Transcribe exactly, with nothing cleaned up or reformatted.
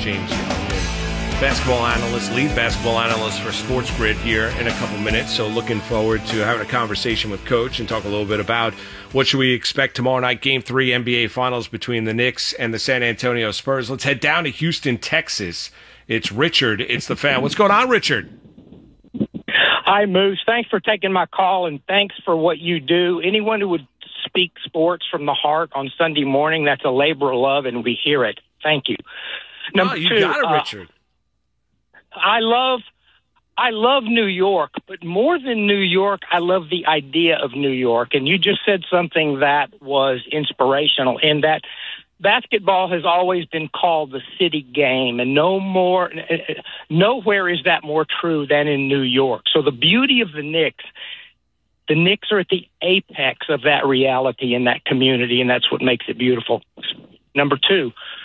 James Young, and basketball analyst, lead basketball analyst for Sports Grid here in a couple minutes. So looking forward to having a conversation with Coach and talk a little bit about what should we expect tomorrow night, Game three N B A Finals between the Knicks and the San Antonio Spurs. Let's head down to Houston, Texas. It's Richard. It's the fan. What's going on, Richard? Hi, Moose. Thanks for taking my call, and thanks for what you do. Anyone who would speak sports from the heart on Sunday morning, that's a labor of love, and we hear it. Thank you. Number oh, you two, got it, uh, Richard. I love, I love New York, but more than New York, I love the idea of New York. And you just said something that was inspirational in that basketball has always been called the city game, and no more, nowhere is that more true than in New York. So the beauty of the Knicks, the Knicks are at the apex of that reality in that community, and that's what makes it beautiful. Number two,